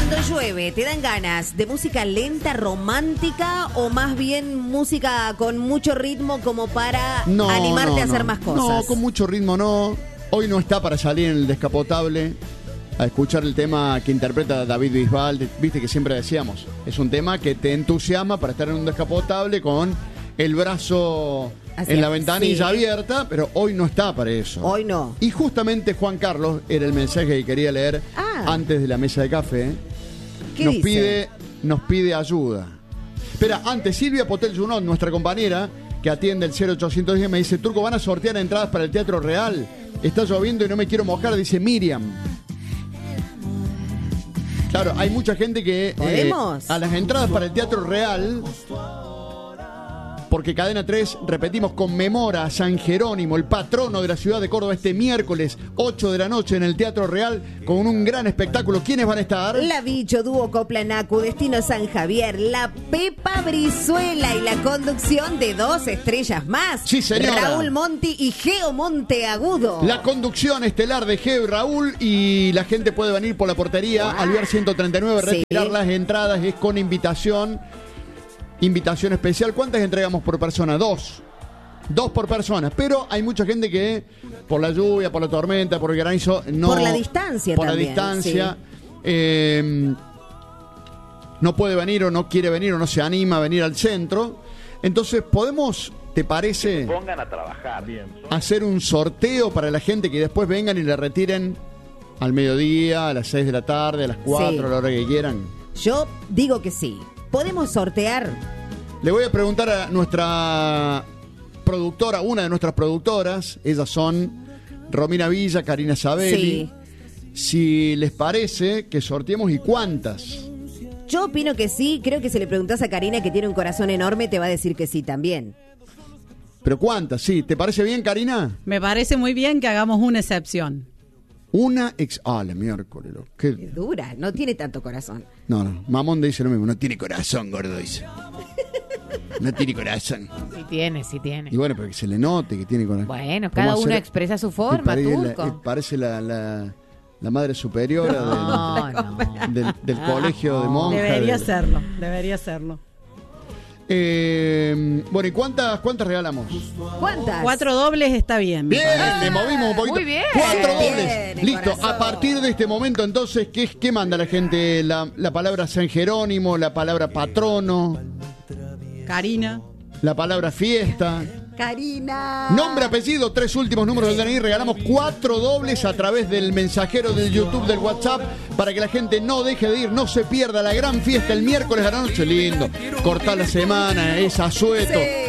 Cuando llueve, ¿te dan ganas de música lenta, romántica o más bien música con mucho ritmo como para animarte a hacer más cosas? No, con mucho ritmo no. Hoy no está para salir en el descapotable a escuchar el tema que interpreta David Bisbal. Viste que siempre decíamos, es un tema que te entusiasma para estar en un descapotable con el brazo en la ventanilla abierta, pero hoy no está para eso. Hoy no. Y justamente Juan Carlos era el mensaje que quería leer antes de la mesa de café. ¿Qué dice? Nos pide ayuda. Espera, antes Silvia Potel Junot, nuestra compañera que atiende el 0810, me dice: Turco, van a sortear entradas para el Teatro Real. Está lloviendo y no me quiero mojar, dice Miriam. Claro, hay mucha gente que a las entradas para el Teatro Real, porque Cadena 3, repetimos, conmemora a San Jerónimo, el patrono de la ciudad de Córdoba, este miércoles 8 de la noche en el Teatro Real con un gran espectáculo. ¿Quiénes van a estar? La Bicho, Dúo Coplanacu, Destino San Javier, la Pepa Brizuela y la conducción de 2 estrellas más. Sí, señora. Raúl Monti y Geo Monteagudo. La conducción estelar de Geo y Raúl, y la gente puede venir por la portería Alvear 139, retirar las entradas, es con invitación especial. ¿Cuántas entregamos por persona? 2 por persona, pero hay mucha gente que por la lluvia, por la tormenta, por el granizo, no, por la distancia por también, la distancia no puede venir o no quiere venir o no se anima a venir al centro. Entonces podemos, ¿te parece? Que se pongan a trabajar. Bien. Hacer un sorteo para la gente que después vengan y le retiren al mediodía, a las 6 de la tarde, a las 4, a la hora que quieran. Yo digo que sí. ¿Podemos sortear? Le voy a preguntar a nuestra productora, una de nuestras productoras, ellas son Romina Villa, Karina Sabelli, si les parece que sorteemos y cuántas. Yo opino que sí, creo que si le preguntás a Karina, que tiene un corazón enorme, te va a decir que sí también. ¿Pero cuántas? Sí, ¿te parece bien, Karina? Me parece muy bien que hagamos una excepción. La miércoles. Qué dura, no tiene tanto corazón. No, Mamón dice lo mismo, no tiene corazón, gordo, dice. No tiene corazón. Sí tiene. Y bueno, pero que se le note que tiene corazón. Bueno, cada uno expresa su forma, Turco. Parece la madre superiora del colegio de monjas. Debería serlo. Bueno, ¿y cuántas regalamos? ¿Cuántas? 4 dobles está bien. Bien, le movimos un poquito. Muy bien. 4 dobles. Bien, listo. corazón. A partir de este momento, entonces, ¿qué manda la gente? La palabra San Jerónimo, la palabra patrono, Karina, la palabra fiesta. Karina. Nombre, apellido, 3 últimos números del DNI. Regalamos 4 dobles a través del mensajero del YouTube, del WhatsApp, para que la gente no deje de ir, no se pierda la gran fiesta el miércoles a la noche. Lindo. Cortar la semana, es asueto.